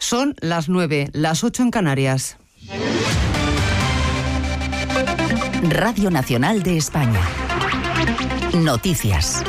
Son las 9, las 8 en Canarias. Radio Nacional de España. Noticias.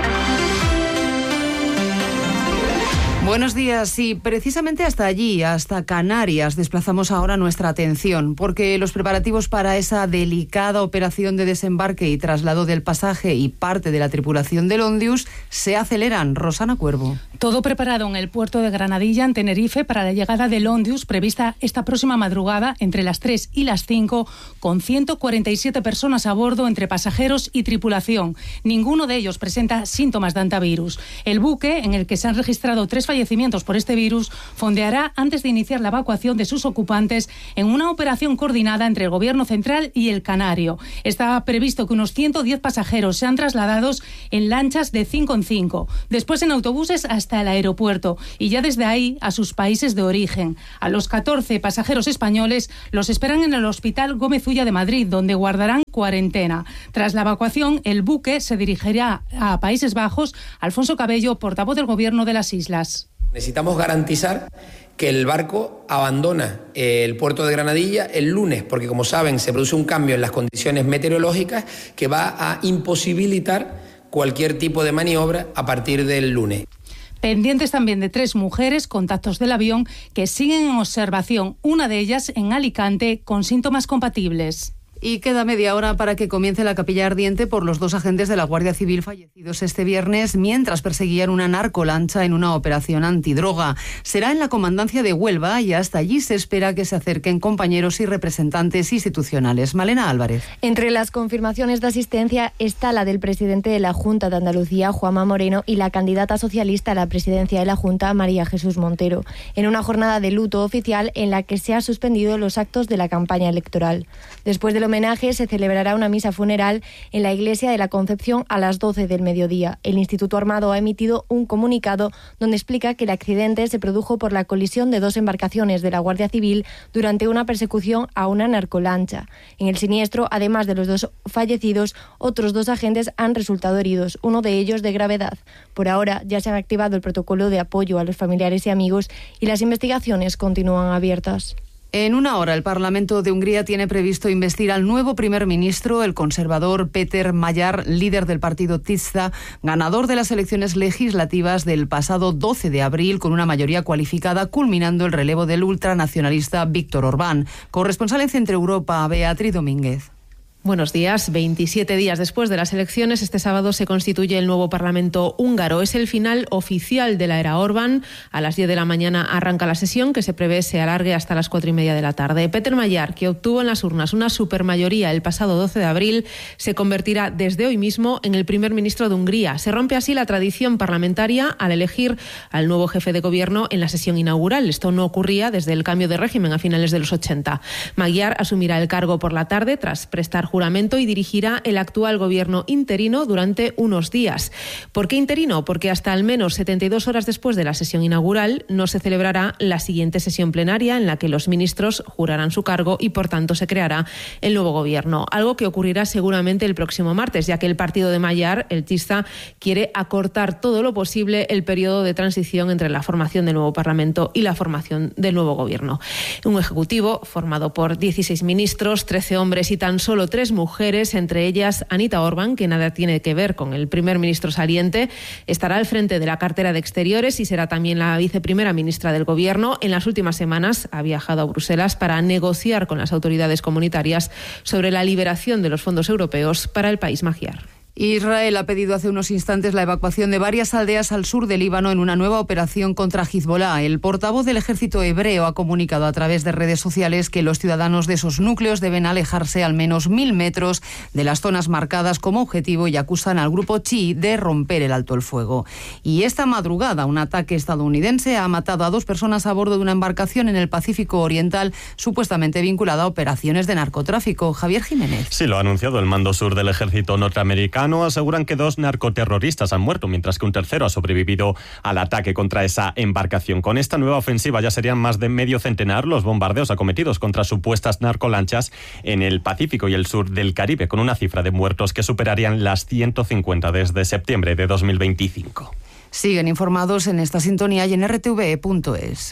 Buenos días. Y precisamente hasta allí, hasta Canarias, desplazamos ahora nuestra atención, porque los preparativos para esa delicada operación de desembarque y traslado del pasaje y parte de la tripulación del Ondius se aceleran. Rosana Cuervo. Todo preparado en el puerto de Granadilla, en Tenerife, para la llegada del Ondius, prevista esta próxima madrugada entre las 3 y las 5, con 147 personas a bordo entre pasajeros y tripulación. Ninguno de ellos presenta síntomas de antivirus. El buque, en el que se han registrado 3 fallecimientos por este virus, fondeará antes de iniciar la evacuación de sus ocupantes en una operación coordinada entre el Gobierno central y el Canario. Está previsto que unos 110 pasajeros sean trasladados en lanchas de 5 en 5, después en autobuses hasta el aeropuerto y ya desde ahí a sus países de origen. A los 14 pasajeros españoles los esperan en el Hospital Gómez Ulla de Madrid, donde guardarán cuarentena. Tras la evacuación, el buque se dirigirá a Países Bajos. Alfonso Cabello, portavoz del Gobierno de las Islas. Necesitamos garantizar que el barco abandona el puerto de Granadilla el lunes, porque como saben se produce un cambio en las condiciones meteorológicas que va a imposibilitar cualquier tipo de maniobra a partir del lunes. Pendientes también de 3 mujeres, contactos del avión, que siguen en observación, una de ellas en Alicante con síntomas compatibles. Y queda media hora para que comience la capilla ardiente por los 2 agentes de la Guardia Civil fallecidos este viernes mientras perseguían una narcolancha en una operación antidroga. Será en la comandancia de Huelva y hasta allí se espera que se acerquen compañeros y representantes institucionales. Malena Álvarez. Entre las confirmaciones de asistencia está la del presidente de la Junta de Andalucía, Juanma Moreno, y la candidata socialista a la presidencia de la Junta, María Jesús Montero, en una jornada de luto oficial en la que se han suspendido los actos de la campaña electoral. Después del homenaje se celebrará una misa funeral en la Iglesia de la Concepción a las 12 del mediodía. El Instituto Armado ha emitido un comunicado donde explica que el accidente se produjo por la colisión de 2 embarcaciones de la Guardia Civil durante una persecución a una narcolancha. En el siniestro, además de los 2 fallecidos, otros 2 agentes han resultado heridos, uno de ellos de gravedad. Por ahora ya se ha activado el protocolo de apoyo a los familiares y amigos y las investigaciones continúan abiertas. En una hora, el Parlamento de Hungría tiene previsto investir al nuevo primer ministro, el conservador Péter Magyar, líder del partido Tisza, ganador de las elecciones legislativas del pasado 12 de abril con una mayoría cualificada, culminando el relevo del ultranacionalista Víktor Orbán. Corresponsal en Centro Europa, Beatriz Domínguez. Buenos días. 27 días después de las elecciones, este sábado se constituye el nuevo Parlamento húngaro. Es el final oficial de la era Orbán. A las 10 de la mañana arranca la sesión, que se prevé se alargue hasta las 4:30 de la tarde. Péter Magyar, que obtuvo en las urnas una supermayoría el pasado 12 de abril, se convertirá desde hoy mismo en el primer ministro de Hungría. Se rompe así la tradición parlamentaria al elegir al nuevo jefe de gobierno en la sesión inaugural. Esto no ocurría desde el cambio de régimen a finales de los 80. Magyar asumirá el cargo por la tarde tras prestar juramento y dirigirá el actual gobierno interino durante unos días. ¿Por qué interino? Porque hasta al menos 72 horas después de la sesión inaugural no se celebrará la siguiente sesión plenaria en la que los ministros jurarán su cargo y por tanto se creará el nuevo gobierno. Algo que ocurrirá seguramente el próximo martes, ya que el partido de Magyar, el Tisza, quiere acortar todo lo posible el periodo de transición entre la formación del nuevo Parlamento y la formación del nuevo gobierno. Un ejecutivo formado por 16 ministros, 13 hombres y tan solo 3 mujeres, entre ellas Anita Orbán, que nada tiene que ver con el primer ministro saliente, estará al frente de la cartera de Exteriores y será también la viceprimera ministra del Gobierno. En las últimas semanas ha viajado a Bruselas para negociar con las autoridades comunitarias sobre la liberación de los fondos europeos para el país magyar. Israel ha pedido hace unos instantes la evacuación de varias aldeas al sur del Líbano en una nueva operación contra Hezbollah. El portavoz del ejército hebreo ha comunicado a través de redes sociales que los ciudadanos de esos núcleos deben alejarse al menos 1000 metros de las zonas marcadas como objetivo y acusan al grupo chií de romper el alto el fuego. Y esta madrugada un ataque estadounidense ha matado a 2 personas a bordo de una embarcación en el Pacífico Oriental supuestamente vinculada a operaciones de narcotráfico. Javier Jiménez. Sí, lo ha anunciado el mando sur del ejército norteamericano. Aseguran que 2 narcoterroristas han muerto, mientras que un tercero ha sobrevivido al ataque contra esa embarcación. Con esta nueva ofensiva ya serían más de medio centenar los bombardeos acometidos contra supuestas narcolanchas en el Pacífico y el sur del Caribe, con una cifra de muertos que superarían las 150 desde septiembre de 2025. Siguen informados en esta sintonía y en rtve.es.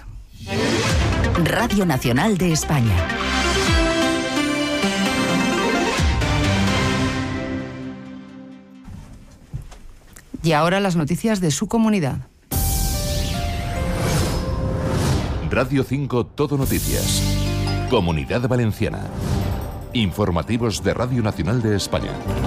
Radio Nacional de España. Y ahora las noticias de su comunidad. Radio 5 Todo Noticias. Comunidad Valenciana. Informativos de Radio Nacional de España.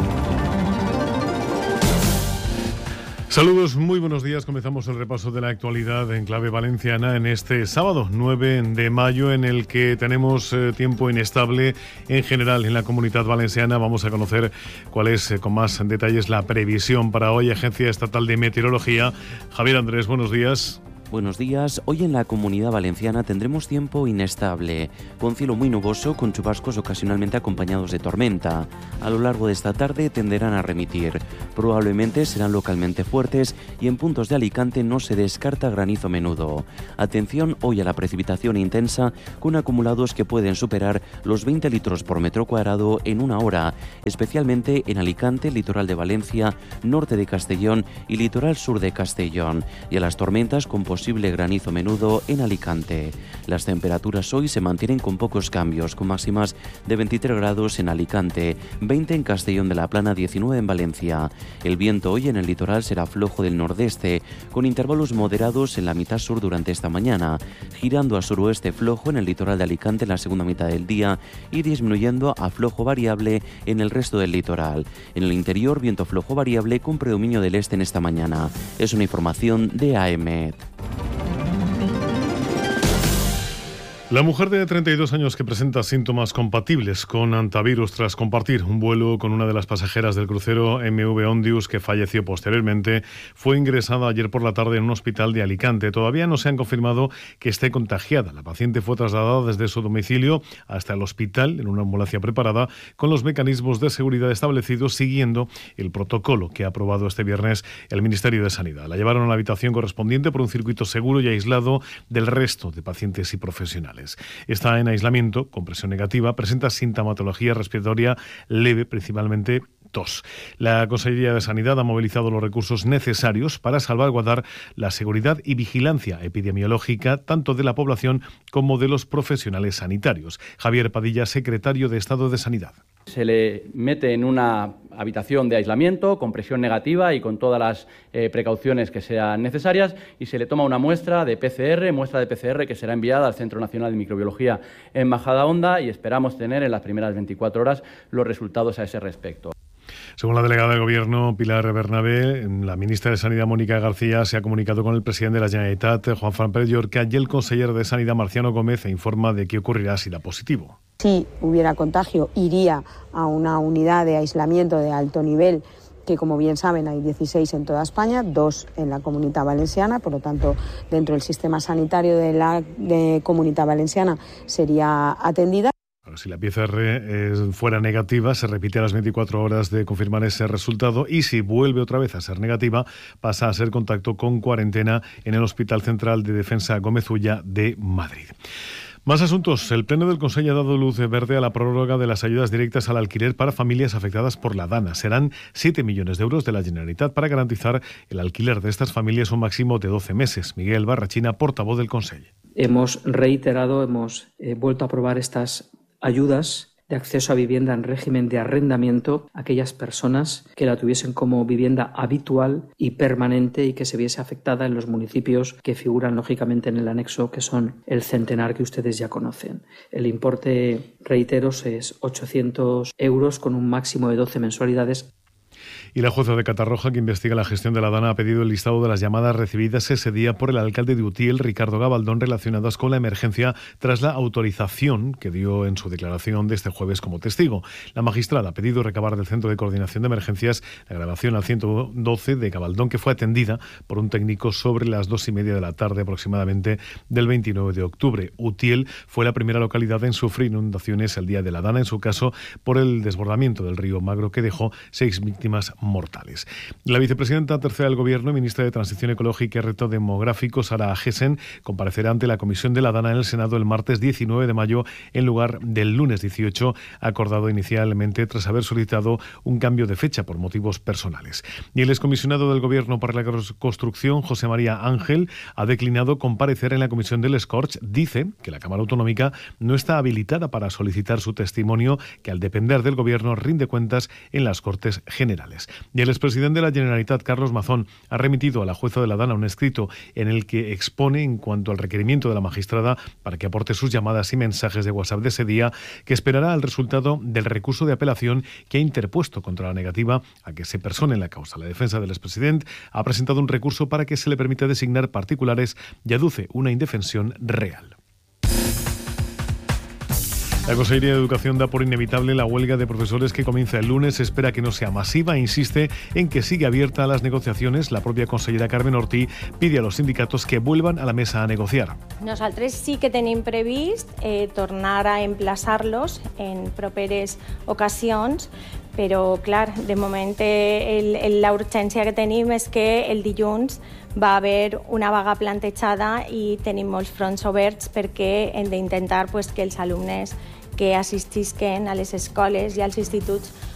Saludos, muy buenos días. Comenzamos el repaso de la actualidad en clave valenciana en este sábado 9 de mayo, en el que tenemos tiempo inestable en general en la Comunidad Valenciana. Vamos a conocer cuál es con más detalles la previsión para hoy. Agencia Estatal de Meteorología. Javier Andrés, buenos días. Buenos días. Hoy en la Comunidad Valenciana tendremos tiempo inestable, con cielo muy nuboso, con chubascos ocasionalmente acompañados de tormenta. A lo largo de esta tarde tenderán a remitir. Probablemente serán localmente fuertes y en puntos de Alicante no se descarta granizo menudo. Atención hoy a la precipitación intensa, con acumulados que pueden superar los 20 litros por metro cuadrado en una hora, especialmente en Alicante, litoral de Valencia, norte de Castellón y litoral sur de Castellón, y a las tormentas con posible granizo menudo en Alicante. Las temperaturas hoy se mantienen con pocos cambios, con máximas de 23 grados en Alicante, 20 en Castellón de la Plana, 19 en Valencia. El viento hoy en el litoral será flojo del nordeste, con intervalos moderados en la mitad sur durante esta mañana, girando a suroeste flojo en el litoral de Alicante en la segunda mitad del día y disminuyendo a flojo variable en el resto del litoral. En el interior, viento flojo variable con predominio del este en esta mañana. Es una información de AEMET. La mujer de 32 años que presenta síntomas compatibles con hantavirus tras compartir un vuelo con una de las pasajeras del crucero MV Ondius, que falleció posteriormente, fue ingresada ayer por la tarde en un hospital de Alicante. Todavía no se han confirmado que esté contagiada. La paciente fue trasladada desde su domicilio hasta el hospital en una ambulancia preparada con los mecanismos de seguridad establecidos, siguiendo el protocolo que ha aprobado este viernes el Ministerio de Sanidad. La llevaron a la habitación correspondiente por un circuito seguro y aislado del resto de pacientes y profesionales. Está en aislamiento, con presión negativa, presenta sintomatología respiratoria leve, principalmente tos. La Consejería de Sanidad ha movilizado los recursos necesarios para salvaguardar la seguridad y vigilancia epidemiológica tanto de la población como de los profesionales sanitarios. Javier Padilla, secretario de Estado de Sanidad. Se le mete en una habitación de aislamiento con presión negativa y con todas las precauciones que sean necesarias, y se le toma una muestra de PCR que será enviada al Centro Nacional de Microbiología en Majadahonda, y esperamos tener en las primeras 24 horas los resultados a ese respecto. Según la delegada del Gobierno, Pilar Bernabé, la ministra de Sanidad, Mónica García, se ha comunicado con el presidente de la Generalitat, Juan Fran Pérez Llorca, y el consejero de Sanidad, Marciano Gómez, e informa de qué ocurrirá si da positivo. Si hubiera contagio, iría a una unidad de aislamiento de alto nivel, que como bien saben hay 16 en toda España, 2 en la Comunidad Valenciana, por lo tanto dentro del sistema sanitario de la Comunidad Valenciana sería atendida. Si la PCR fuera negativa, se repite a las 24 horas de confirmar ese resultado, y si vuelve otra vez a ser negativa, pasa a ser contacto con cuarentena en el Hospital Central de Defensa Gómez Ulla de Madrid. Más asuntos. El Pleno del Consejo ha dado luz verde a la prórroga de las ayudas directas al alquiler para familias afectadas por la DANA. Serán 7 millones de euros de la Generalitat para garantizar el alquiler de estas familias un máximo de 12 meses. Miguel Barrachina, portavoz del Consejo. Hemos vuelto a aprobar estas ayudas de acceso a vivienda en régimen de arrendamiento a aquellas personas que la tuviesen como vivienda habitual y permanente y que se viese afectada en los municipios que figuran lógicamente en el anexo, que son el centenar que ustedes ya conocen. El importe, reitero, es 800 euros con un máximo de 12 mensualidades. Y la jueza de Catarroja, que investiga la gestión de la DANA, ha pedido el listado de las llamadas recibidas ese día por el alcalde de Utiel, Ricardo Gabaldón, relacionadas con la emergencia tras la autorización que dio en su declaración de este jueves como testigo. La magistrada ha pedido recabar del Centro de Coordinación de Emergencias la grabación al 112 de Gabaldón, que fue atendida por un técnico sobre las 2:30 de la tarde aproximadamente del 29 de octubre. Utiel fue la primera localidad en sufrir inundaciones el día de la DANA, en su caso por el desbordamiento del río Magro, que dejó 6 víctimas mortales. La vicepresidenta tercera del Gobierno y ministra de Transición Ecológica y Reto Demográfico, Sara Agesen, comparecerá ante la Comisión de la Dana en el Senado el martes 19 de mayo en lugar del lunes 18, acordado inicialmente tras haber solicitado un cambio de fecha por motivos personales. Y el excomisionado del Gobierno para la Construcción, José María Ángel, ha declinado comparecer en la Comisión del Scorch. Dice que la Cámara Autonómica no está habilitada para solicitar su testimonio, que al depender del Gobierno rinde cuentas en las Cortes Generales. Y el expresidente de la Generalitat, Carlos Mazón, ha remitido a la jueza de la Dana un escrito en el que expone en cuanto al requerimiento de la magistrada para que aporte sus llamadas y mensajes de WhatsApp de ese día, que esperará el resultado del recurso de apelación que ha interpuesto contra la negativa a que se persone en la causa. La defensa del expresidente ha presentado un recurso para que se le permita designar particulares y aduce una indefensión real. La Consejería de Educación da por inevitable la huelga de profesores que comienza el lunes. Se espera que no sea masiva e insiste en que sigue abierta a las negociaciones. La propia consellera Carmen Ortí pide a los sindicatos que vuelvan a la mesa a negociar. Nosaltres sí que tenim previst tornar a emplaçar-los en properes ocasions, però, clar, de moment la urgència que tenim és que el dilluns va haver una vaga plantejada i tenim molts fronts oberts perquè hem d'intentar que els alumnes que assistisquen a les escoles i als instituts